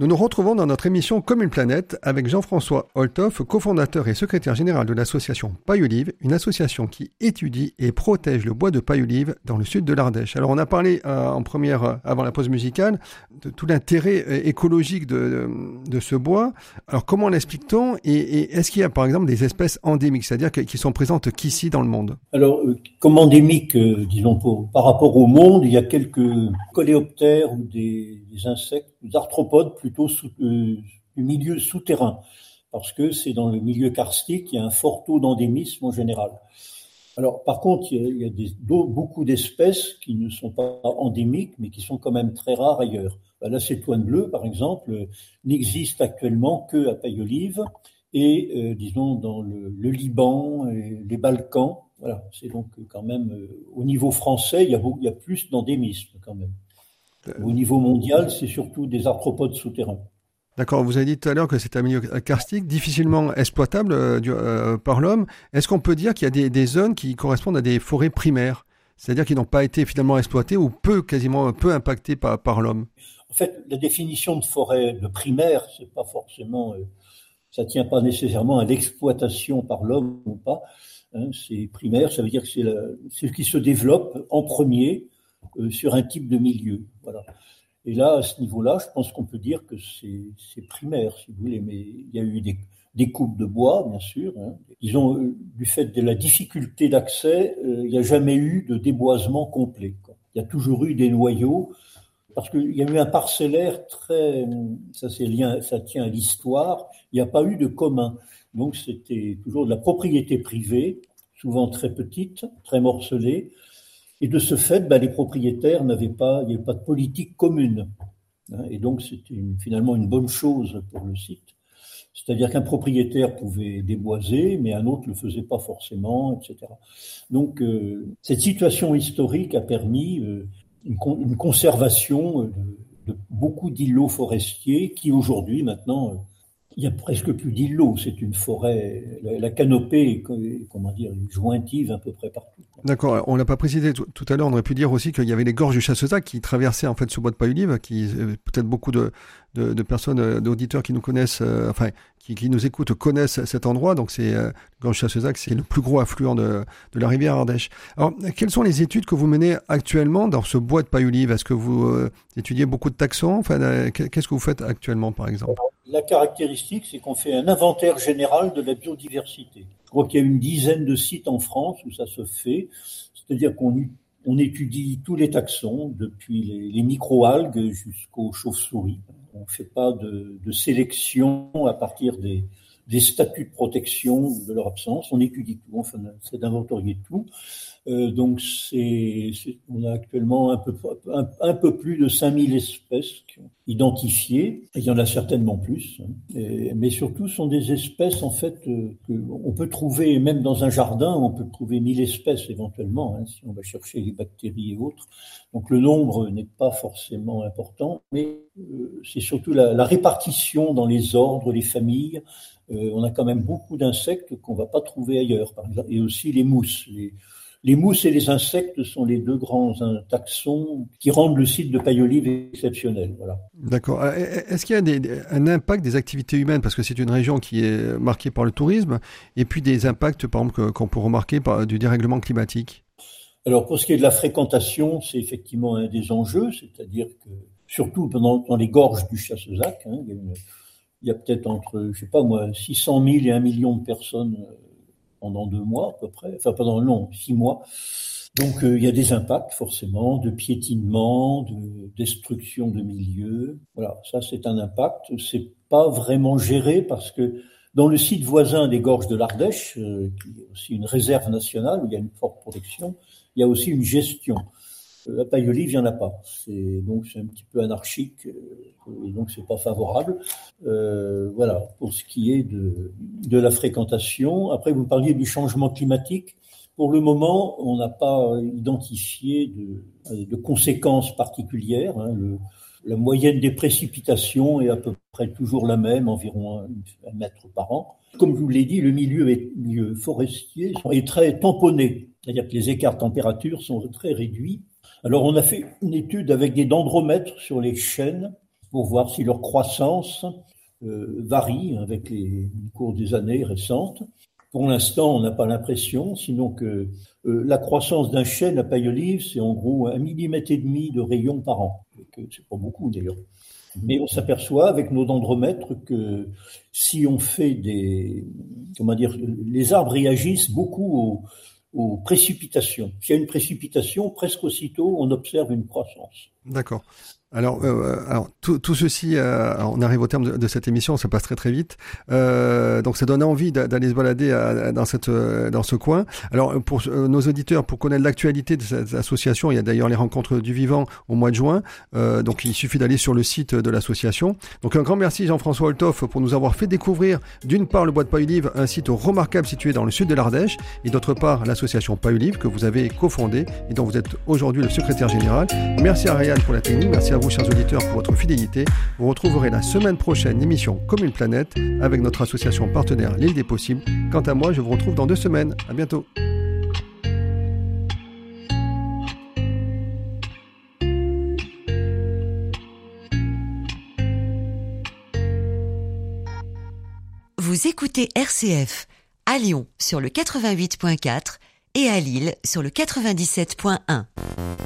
Nous nous retrouvons dans notre émission Comme une planète avec Jean-François Olthoff, cofondateur et secrétaire général de l'association Paille-Olive, une association qui étudie et protège le bois de paille-olive dans le sud de l'Ardèche. Alors on a parlé en première, avant la pause musicale, de tout l'intérêt écologique de ce bois. Alors comment l'explique-t-on et est-ce qu'il y a par exemple des espèces endémiques, c'est-à-dire qui sont présentes qu'ici dans le monde? Alors comme endémique, disons par rapport au monde, il y a quelques coléoptères ou des insectes, des arthropodes plutôt du milieu souterrain, parce que c'est dans le milieu karstique, il y a un fort taux d'endémisme en général. Alors par contre, il y a beaucoup d'espèces qui ne sont pas endémiques, mais qui sont quand même très rares ailleurs. L'acétoine bleue, par exemple, n'existe actuellement que à Paille-Olive et disons dans le Liban et les Balkans. Voilà, c'est donc quand même au niveau français, il y a plus d'endémisme quand même. Au niveau mondial, c'est surtout des arthropodes souterrains. D'accord, vous avez dit tout à l'heure que c'est un milieu karstique, difficilement exploitable par l'homme. Est-ce qu'on peut dire qu'il y a des zones qui correspondent à des forêts primaires, c'est-à-dire qui n'ont pas été finalement exploitées ou quasiment peu impactées par l'homme? En fait, la définition de forêt de primaire, c'est pas forcément, ça tient pas nécessairement à l'exploitation par l'homme ou pas. Hein, c'est primaire, ça veut dire que c'est ce qui se développe en premier sur un type de milieu. Voilà. Et là, à ce niveau-là, je pense qu'on peut dire que c'est primaire, si vous voulez, mais il y a eu des coupes de bois, bien sûr. Hein. Disons, du fait de la difficulté d'accès, il n'y a jamais eu de déboisement complet, quoi. Il y a toujours eu des noyaux, parce qu'il y a eu un parcellaire ça tient à l'histoire, il n'y a pas eu de commun. Donc c'était toujours de la propriété privée, souvent très petite, très morcelée. Et de ce fait, les propriétaires il n'y avait pas de politique commune. Et donc, c'était finalement une bonne chose pour le site. C'est-à-dire qu'un propriétaire pouvait déboiser, mais un autre ne le faisait pas forcément, etc. Donc, cette situation historique a permis une conservation de beaucoup d'îlots forestiers qui, aujourd'hui, maintenant, il n'y a presque plus d'îlots. C'est une forêt, la canopée est jointive à peu près partout. D'accord, on l'a pas précisé tout à l'heure, on aurait pu dire aussi qu'il y avait les gorges du Chassezac qui traversaient en fait ce bois de paille-olive, qui peut-être beaucoup de personnes, d'auditeurs qui nous connaissent, qui nous écoutent connaissent cet endroit. Donc c'est les gorges du Chassezac, c'est le plus gros affluent de la rivière Ardèche. Alors, quelles sont les études que vous menez actuellement dans ce bois de paille-olive? Est-ce que vous étudiez beaucoup de taxons? Enfin, qu'est-ce que vous faites actuellement, par exemple? La caractéristique, c'est qu'on fait un inventaire général de la biodiversité. Je crois qu'il y a une dizaine de sites en France où ça se fait. C'est-à-dire qu'on étudie tous les taxons, depuis les microalgues jusqu'aux chauves-souris. On ne fait pas de sélection à partir des statuts de protection ou de leur absence. On étudie tout, on fait d'inventorier tout. Donc on a actuellement un peu plus de 5000 espèces identifiées. Il y en a certainement plus, hein. Mais surtout, ce sont des espèces en fait qu'on peut trouver même dans un jardin. On peut trouver 1000 espèces éventuellement, hein, si on va chercher les bactéries et autres. Donc le nombre n'est pas forcément important, mais c'est surtout la répartition dans les ordres, les familles. On a quand même beaucoup d'insectes qu'on va pas trouver ailleurs, par exemple, et aussi les mousses. Les mousses et les insectes sont les deux grands taxons qui rendent le site de Paille-Olive exceptionnel. Voilà. D'accord. Est-ce qu'il y a un impact des activités humaines, parce que c'est une région qui est marquée par le tourisme, et puis des impacts, par exemple, qu'on peut remarquer du dérèglement climatique? Alors, pour ce qui est de la fréquentation, c'est effectivement un des enjeux, c'est-à-dire que, surtout dans les gorges du Chassezac, hein, il y a peut-être entre, 600 000 et 1 million de personnes pendant 2 mois à peu près, 6 mois. Donc il y a des impacts forcément de piétinement, de destruction de milieux. Voilà, ça c'est un impact. C'est pas vraiment géré parce que dans le site voisin des gorges de l'Ardèche, qui est aussi une réserve nationale où il y a une forte protection, il y a aussi une gestion. La Paille-Olive, il n'y en a pas. Donc c'est un petit peu anarchique et donc c'est pas favorable. Voilà, pour ce qui est de la fréquentation. Après, vous parliez du changement climatique. Pour le moment, on n'a pas identifié de conséquences particulières. Hein. La moyenne des précipitations est à peu près toujours la même, environ 1 mètre par an. Comme je vous l'ai dit, le milieu forestier est très tamponné. C'est-à-dire que les écarts de température sont très réduits. Alors, on a fait une étude avec des dendromètres sur les chênes pour voir si leur croissance varie avec le cours des années récentes. Pour l'instant, on n'a pas l'impression, sinon que la croissance d'un chêne à paille-olive, c'est en gros 1,5 mm de rayon par an. C'est pas beaucoup d'ailleurs. Mais on s'aperçoit avec nos dendromètres que si on fait les arbres réagissent beaucoup aux précipitations. S'il y a une précipitation, presque aussitôt, on observe une croissance. D'accord. Alors tout ceci, on arrive au terme de cette émission, ça passe très très vite. Donc ça donne envie d'aller se balader dans ce coin. Alors pour nos auditeurs, pour connaître l'actualité de cette association, il y a d'ailleurs les rencontres du vivant au mois de juin. Donc il suffit d'aller sur le site de l'association. Donc un grand merci Jean-François Olthoff pour nous avoir fait découvrir d'une part le Bois de Paille-Olive, un site remarquable situé dans le sud de l'Ardèche, et d'autre part l'association Paille-Olive que vous avez cofondée et dont vous êtes aujourd'hui le secrétaire général. Merci à Ryan pour la technique, merci à vous chers auditeurs pour votre fidélité. Vous retrouverez la semaine prochaine l'émission Comme une planète avec notre association partenaire L'Île des Possibles. Quant à moi, je vous retrouve dans 2 semaines. À bientôt. Vous écoutez RCF à Lyon sur le 88.4 et à Lille sur le 97.1.